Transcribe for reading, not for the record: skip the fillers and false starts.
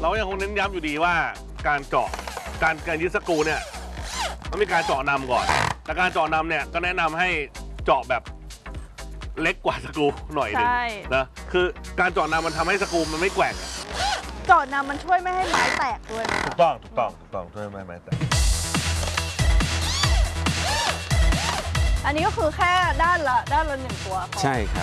เรายังคงเน้นย้ำอยู่ดีว่าการเจาะการยึดสกรูเนี่ยต้องมีการเจาะนำก่อนแต่การเจาะนำเนี่ยก็แนะนำให้เจาะแบบเล็กกว่าสกรูหน่อยหนึงนะคือการเจาะนำมันทำให้สกรูมันไม่แกว่งเจาะนำมันช่วยไม่ให้ไม้แตกด้วยนะถูกต้องช่วยไม่แตกอันนี้ก็คือแค่ด้านละ1 ตัวใช่ครับ